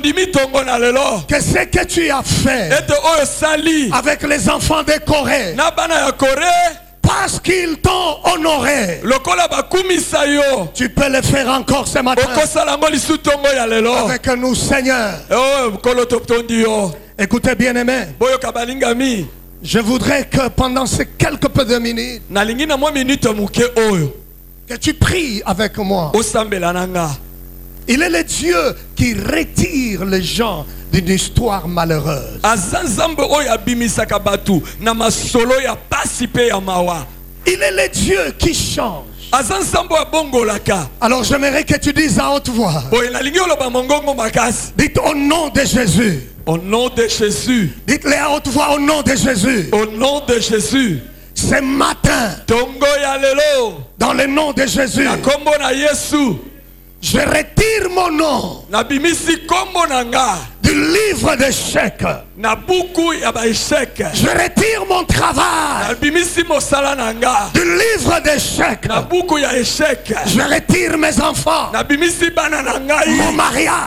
que ce que tu as fait avec les enfants de Corée, parce qu'ils t'ont honoré, tu peux le faire encore ce matin avec nous, Seigneur. Écoutez, bien-aimés, je voudrais que pendant ces quelques peu de minutes, que tu pries avec moi. Il est le Dieu qui retire les gens d'une histoire malheureuse. Il est le Dieu qui change. Alors j'aimerais que tu dises à haute voix. Dites au nom de Jésus. Au nom de Jésus. Dites-le à haute voix, au nom de Jésus. Au nom de Jésus. Ce matin, dans le nom de Jésus, je retire mon nom du livre d'échecs. Je retire mon travail du livre d'échecs. Je retire mes enfants, mon mariage,